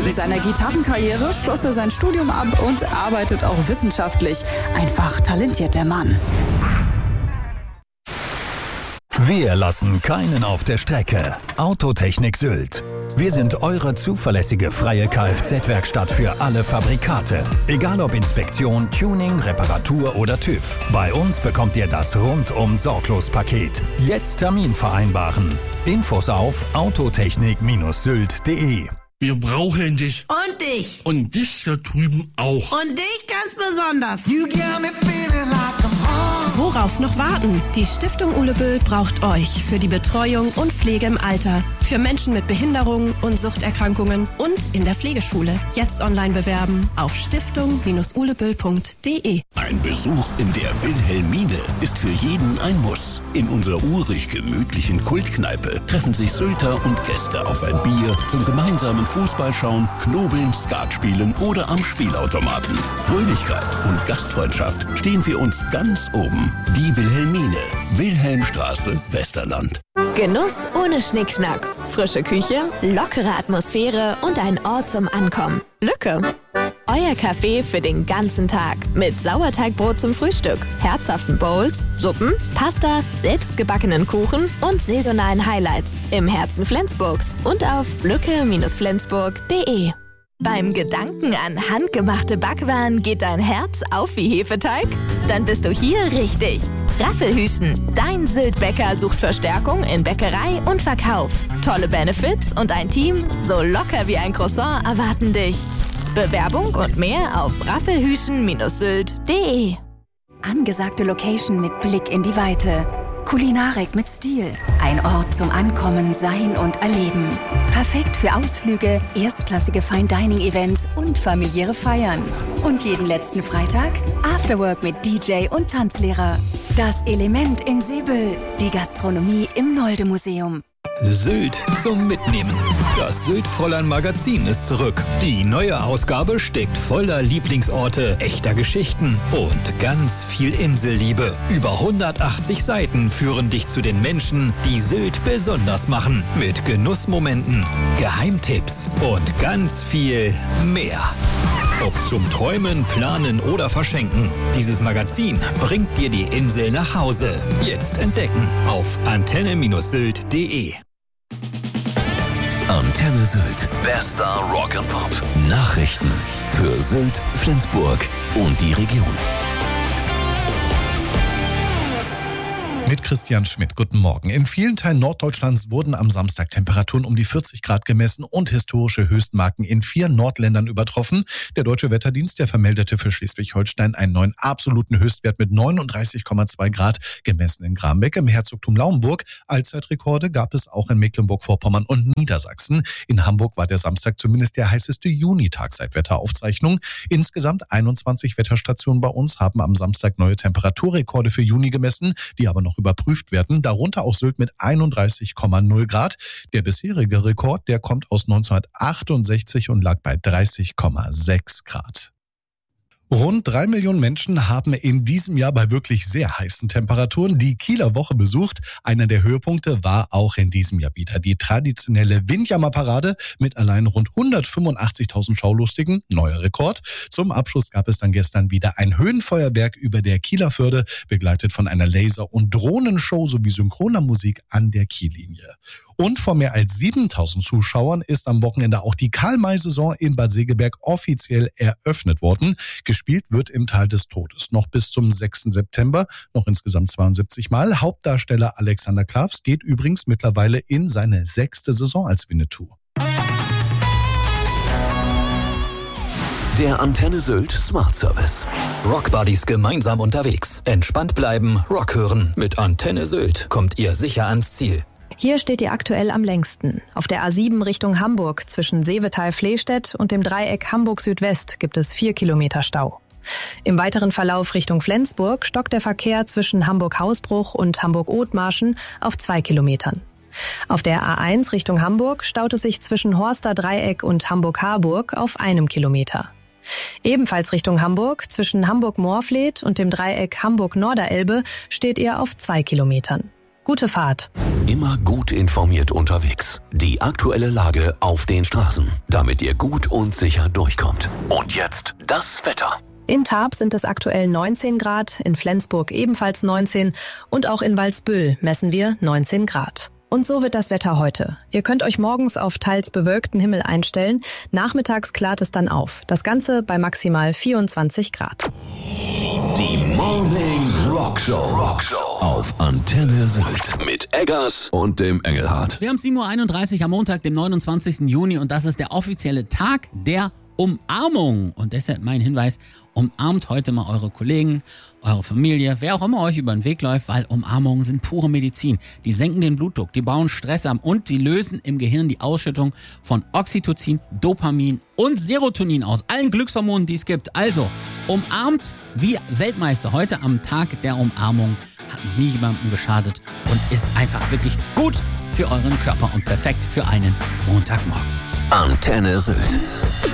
Neben seiner Gitarrenkarriere schloss er sein Studium ab und arbeitet auch wissenschaftlich. Einfach talentiert der Mann. Wir lassen keinen auf der Strecke. Autotechnik Sylt. Wir sind eure zuverlässige freie Kfz-Werkstatt für alle Fabrikate. Egal ob Inspektion, Tuning, Reparatur oder TÜV. Bei uns bekommt ihr das Rundum-Sorglos-Paket. Jetzt Termin vereinbaren. Infos auf autotechnik-sylt.de. Wir brauchen dich. Und dich. Und dich da drüben auch. Und dich ganz besonders. Worauf noch warten? Die Stiftung Uhle Böll braucht euch für die Betreuung und Pflege im Alter, für Menschen mit Behinderungen und Suchterkrankungen und in der Pflegeschule. Jetzt online bewerben auf stiftung-uleböll.de. Ein Besuch in der Wilhelmine ist für jeden ein Muss. In unserer urig gemütlichen Kultkneipe treffen sich Sylter und Gäste auf ein Bier zum gemeinsamen Fußballschauen, Knobeln, Skat spielen oder am Spielautomaten. Fröhlichkeit und Gastfreundschaft stehen für uns ganz oben. Die Wilhelmine, Wilhelmstraße, Westerland. Genuss ohne Schnickschnack. Frische Küche, lockere Atmosphäre und ein Ort zum Ankommen. Lücke. Euer Café für den ganzen Tag. Mit Sauerteigbrot zum Frühstück, herzhaften Bowls, Suppen, Pasta, selbstgebackenen Kuchen und saisonalen Highlights. Im Herzen Flensburgs und auf lücke-flensburg.de. Beim Gedanken an handgemachte Backwaren geht dein Herz auf wie Hefeteig? Dann bist du hier richtig. Raffelhüschen, dein Sylt-Bäcker sucht Verstärkung in Bäckerei und Verkauf. Tolle Benefits und ein Team so locker wie ein Croissant erwarten dich. Bewerbung und mehr auf raffelhüschen-sylt.de. Angesagte Location mit Blick in die Weite. Kulinarik mit Stil. Ein Ort zum Ankommen, Sein und Erleben. Perfekt für Ausflüge, erstklassige Fine-Dining-Events und familiäre Feiern. Und jeden letzten Freitag Afterwork mit DJ und Tanzlehrer. Das Element in Seebüll. Die Gastronomie im Nolde-Museum. Sylt zum Mitnehmen. Das Sylt-Fräulein-Magazin ist zurück. Die neue Ausgabe steckt voller Lieblingsorte, echter Geschichten und ganz viel Inselliebe. Über 180 Seiten führen dich zu den Menschen, die Sylt besonders machen. Mit Genussmomenten, Geheimtipps und ganz viel mehr. Ob zum Träumen, Planen oder Verschenken. Dieses Magazin bringt dir die Insel nach Hause. Jetzt entdecken auf antenne-sylt.de. Antenne Sylt. Bester Rock and Pop. Nachrichten für Sylt, Flensburg und die Region. Mit Christian Schmidt, guten Morgen. In vielen Teilen Norddeutschlands wurden am Samstag Temperaturen um die 40 Grad gemessen und historische Höchstmarken in 4 Nordländern übertroffen. Der Deutsche Wetterdienst, der vermeldete für Schleswig-Holstein einen neuen absoluten Höchstwert mit 39,2 Grad gemessen in Grambeck. Im Herzogtum Lauenburg Allzeitrekorde gab es auch in Mecklenburg-Vorpommern und Niedersachsen. In Hamburg war der Samstag zumindest der heißeste Junitag seit Wetteraufzeichnung. Insgesamt 21 Wetterstationen bei uns haben am Samstag neue Temperaturrekorde für Juni gemessen, die aber noch überprüft werden, darunter auch Sylt mit 31,0 Grad. Der bisherige Rekord, der kommt aus 1968 und lag bei 30,6 Grad. Rund 3 Millionen Menschen haben in diesem Jahr bei wirklich sehr heißen Temperaturen die Kieler Woche besucht. Einer der Höhepunkte war auch in diesem Jahr wieder die traditionelle Windjammerparade mit allein rund 185.000 Schaulustigen, neuer Rekord. Zum Abschluss gab es dann gestern wieder ein Höhenfeuerwerk über der Kieler Förde, begleitet von einer Laser- und Drohnenshow sowie synchroner Musik an der Kiellinie. Und vor mehr als 7.000 Zuschauern ist am Wochenende auch die Karl-May-Saison in Bad Segeberg offiziell eröffnet worden. Gespielt wird im Tal des Todes noch bis zum 6. September, noch insgesamt 72 Mal. Hauptdarsteller Alexander Klavs geht übrigens mittlerweile in seine 6. Saison als Winnetou. Der Antenne Sylt Smart Service. Rockbuddies gemeinsam unterwegs. Entspannt bleiben, Rock hören. Mit Antenne Sylt kommt ihr sicher ans Ziel. Hier steht ihr aktuell am längsten. Auf der A7 Richtung Hamburg zwischen Seevetal-Flehstedt und dem Dreieck Hamburg-Südwest gibt es 4 Kilometer Stau. Im weiteren Verlauf Richtung Flensburg stockt der Verkehr zwischen Hamburg-Hausbruch und Hamburg-Othmarschen auf 2 Kilometern. Auf der A1 Richtung Hamburg staut es sich zwischen Horster Dreieck und Hamburg-Harburg auf 1 Kilometer. Ebenfalls Richtung Hamburg zwischen Hamburg-Moorfleet und dem Dreieck Hamburg-Norderelbe steht ihr auf 2 Kilometern. Gute Fahrt. Immer gut informiert unterwegs. Die aktuelle Lage auf den Straßen, damit ihr gut und sicher durchkommt. Und jetzt das Wetter. In Tarp sind es aktuell 19 Grad, in Flensburg ebenfalls 19 und auch in Walsbüll messen wir 19 Grad. Und so wird das Wetter heute. Ihr könnt euch morgens auf teils bewölkten Himmel einstellen. Nachmittags klart es dann auf. Das Ganze bei maximal 24 Grad. Die Morning Rockshow auf Antenne Sylt mit Eggers und dem Engelhardt. Wir haben 7.31 Uhr am Montag, dem 29. Juni und das ist der offizielle Tag der Umarmung. Und deshalb mein Hinweis, umarmt heute mal eure Kollegen, eure Familie, wer auch immer euch über den Weg läuft, weil Umarmungen sind pure Medizin. Die senken den Blutdruck, die bauen Stress ab und die lösen im Gehirn die Ausschüttung von Oxytocin, Dopamin und Serotonin aus. Allen Glückshormonen, die es gibt. Also, umarmt wie Weltmeister heute am Tag der Umarmung. Hat noch nie jemandem geschadet und ist einfach wirklich gut für euren Körper und perfekt für einen Montagmorgen. Antenne Sylt.